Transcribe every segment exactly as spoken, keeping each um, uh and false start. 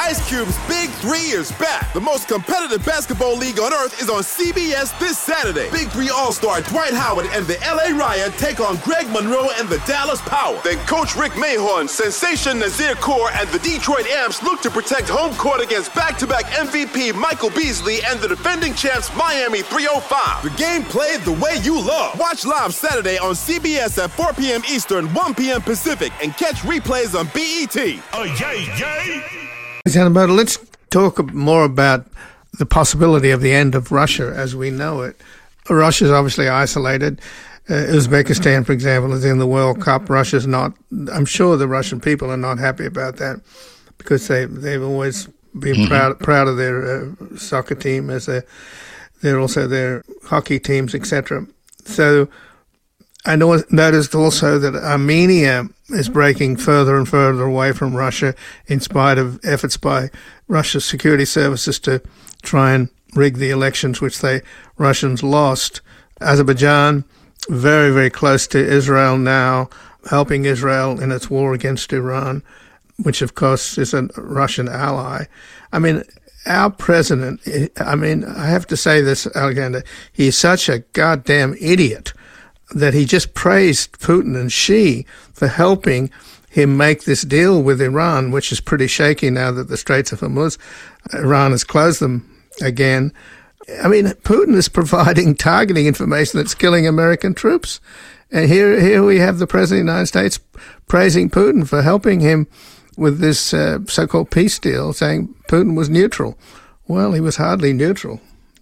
Ice Cube's Big Three is back. The most competitive basketball league on earth is on C B S this Saturday. Big Three All-Star Dwight Howard and the L A Riot take on Greg Monroe and the Dallas Power. Then Coach Rick Mahorn, Sensation Nazir Kaur, and the Detroit Amps look to protect home court against back-to-back M V P Michael Beasley and the defending champs Miami three oh five. The game played the way you love. Watch live Saturday on C B S at four p.m. Eastern, one p.m. Pacific, and catch replays on B E T. Oh, yay, yay! Let's talk more about the possibility of the end of Russia as we know it. Russia is obviously isolated. Uh, Uzbekistan, for example, is in the World Cup. Russia's not. I'm sure the Russian people are not happy about that because they they've always been mm-hmm. proud proud of their uh, soccer team, as a, they're also their hockey teams, et cetera. So I know, noticed also that Armenia is breaking further and further away from Russia in spite of efforts by Russia's security services to try and rig the elections, which the Russians lost. Azerbaijan, very, very close to Israel now, helping Israel in its war against Iran, which, of course, is a Russian ally. I mean, our president, I mean, I have to say this, Alexander, he's such a goddamn idiot that he just praised Putin and Xi for helping him make this deal with Iran, which is pretty shaky now that the Straits of Hormuz, Iran has closed them again. I mean, Putin is providing targeting information that's killing American troops. And here here we have the President of the United States praising Putin for helping him with this uh, so-called peace deal, saying Putin was neutral. Well, he was hardly neutral.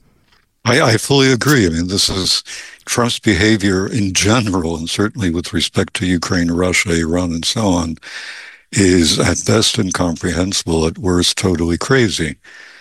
I, I fully agree. I mean, this is Trump's behavior in general, and certainly with respect to Ukraine, Russia, Iran, and so on, is at best incomprehensible, at worst totally crazy.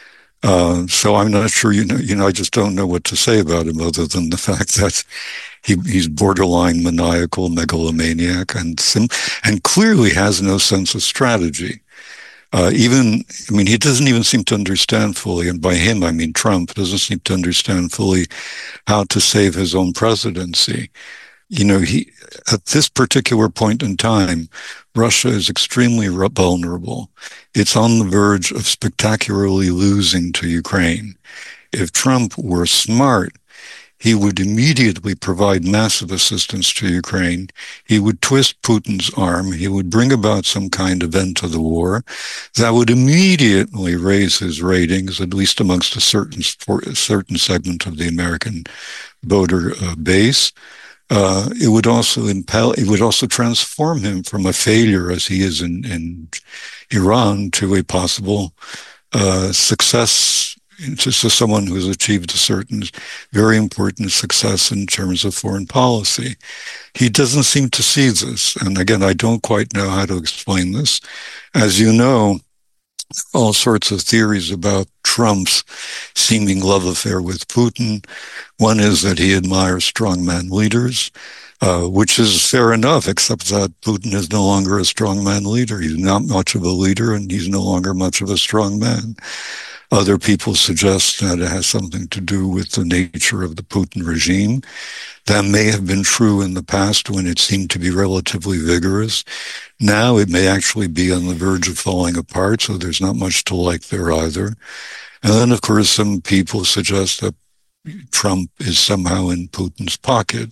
Uh, so I'm not sure, you know, you know, I just don't know what to say about him other than the fact that he, he's borderline maniacal, megalomaniac, and sim- and clearly has no sense of strategy. Uh, even, I mean, he doesn't even seem to understand fully, and by him, I mean Trump, doesn't seem to understand fully how to save his own presidency. You know, he, at this particular point in time, Russia is extremely vulnerable. It's on the verge of spectacularly losing to Ukraine. If Trump were smart, he would immediately provide massive assistance to Ukraine. He would twist Putin's arm. He would bring about some kind of end to the war that would immediately raise his ratings, at least amongst a certain a certain segment of the American voter uh, base. Uh, it would also impel, it would also transform him from a failure, as he is in, in Iran, to a possible uh, success. Just as someone who has achieved a certain very important success in terms of foreign policy. He doesn't seem to see this. And again, I don't quite know how to explain this. As you know, all sorts of theories about Trump's seeming love affair with Putin. One is that he admires strongman leaders, uh, which is fair enough, except that Putin is no longer a strongman leader. He's not much of a leader, and he's no longer much of a strong man. Other people suggest that it has something to do with the nature of the Putin regime. That may have been true in the past when it seemed to be relatively vigorous. Now it may actually be on the verge of falling apart, so there's not much to like there either. And then, of course, some people suggest that Trump is somehow in Putin's pocket.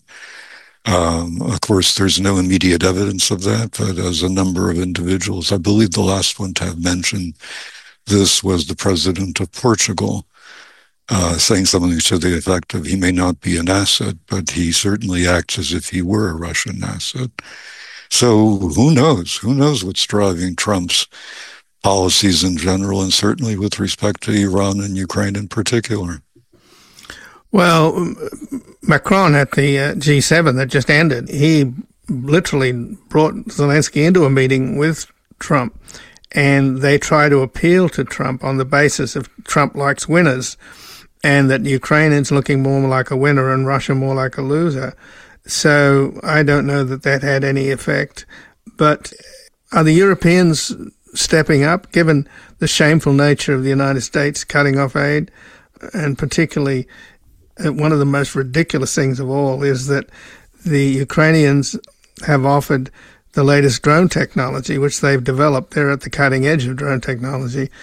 Um, of course, there's no immediate evidence of that, but as a number of individuals, I believe the last one to have mentioned this was the president of Portugal, uh, saying something to the effect of he may not be an asset, but he certainly acts as if he were a Russian asset. So who knows? Who knows what's driving Trump's policies in general, and certainly with respect to Iran and Ukraine in particular. Well, Macron at the uh, G seven that just ended, he literally brought Zelensky into a meeting with Trump, and they try to appeal to Trump on the basis of Trump likes winners and that Ukraine is looking more like a winner and Russia more like a loser. So I don't know that that had any effect. But are the Europeans stepping up, given the shameful nature of the United States cutting off aid? And particularly, one of the most ridiculous things of all is that the Ukrainians have offered the latest drone technology, which they've developed. They're at the cutting edge of drone technology.